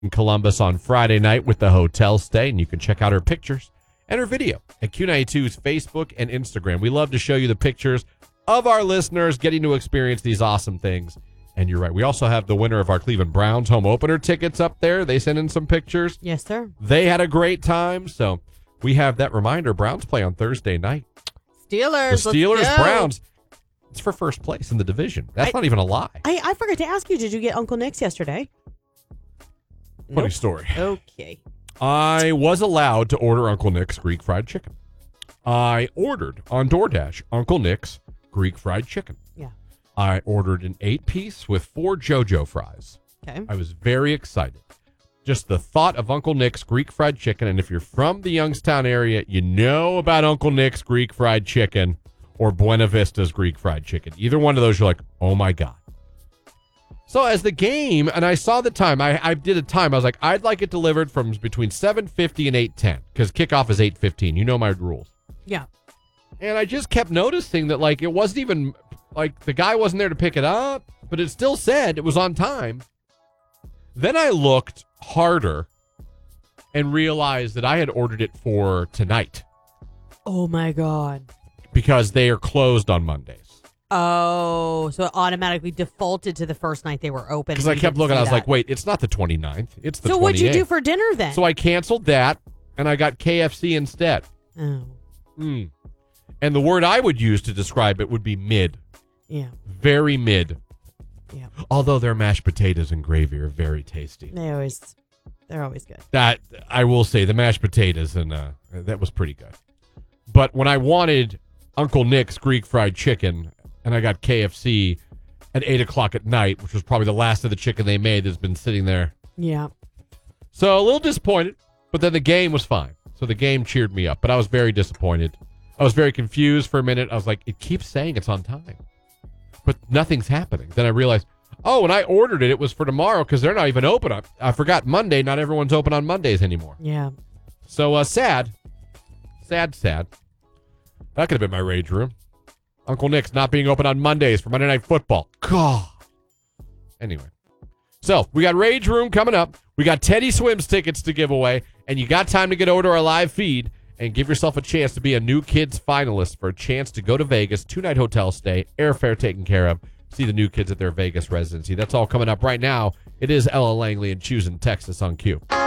in Columbus on Friday night with the hotel stay, and you can check out her pictures and her video at Q92's Facebook and Instagram. We love to show you the pictures of our listeners getting to experience these awesome things. And you're right. We also have the winner of our Cleveland Browns home opener tickets up there. They sent in some pictures. Yes, sir. They had a great time. So we have that reminder. Browns play on Thursday night. Steelers. The Steelers, Browns. It's for first place in the division. That's not even a lie. I forgot to ask you, did you get Uncle Nick's yesterday? Funny story. Okay. I was allowed to order Uncle Nick's Greek fried chicken. I ordered on DoorDash Uncle Nick's Greek fried chicken. Yeah. I ordered an 8-piece with 4 JoJo fries. Okay. I was very excited. Just the thought of Uncle Nick's Greek fried chicken, and if you're from the Youngstown area, you know about Uncle Nick's Greek fried chicken or Buena Vista's Greek fried chicken. Either one of those, you're like, oh my God. So as the game, and I saw the time, I did a time. I was like, I'd like it delivered from between 7:50 and 8:10 because kickoff is 8:15. You know my rules. Yeah. And I just kept noticing that, like, it wasn't even, like, the guy wasn't there to pick it up, but it still said it was on time. Then I looked harder and realized that I had ordered it for tonight. Oh, my God. Because they are closed on Mondays. Oh, so it automatically defaulted to the first night they were open. Because I kept looking, I was like, wait, it's not the 29th. It's the 28th. So what'd you do for dinner then? So I canceled that, and I got KFC instead. Oh. And the word I would use to describe it would be mid. Yeah. Very mid. Yeah. Although their mashed potatoes and gravy are very tasty. They're always good. That, I will say, the mashed potatoes, and that was pretty good. But when I wanted Uncle Nick's Greek fried chicken, and I got KFC at 8 o'clock at night, which was probably the last of the chicken they made that's been sitting there. Yeah. So a little disappointed, but then the game was fine. So the game cheered me up, but I was very disappointed. I was very confused for a minute. I was like, it keeps saying it's on time, but nothing's happening. Then I realized, oh, when I ordered it, it was for tomorrow because they're not even open. I forgot Monday. Not everyone's open on Mondays anymore. Yeah. So sad. That could have been my rage room. Uncle Nick's not being open on Mondays for Monday Night Football. God. Anyway. So, we got Rage Room coming up. We got Teddy Swims tickets to give away. And you got time to get over to our live feed and give yourself a chance to be a New Kids finalist for a chance to go to Vegas, 2-night hotel stay, airfare taken care of, see the New Kids at their Vegas residency. That's all coming up right now. It is Ella Langley and Choosing Texas on Q.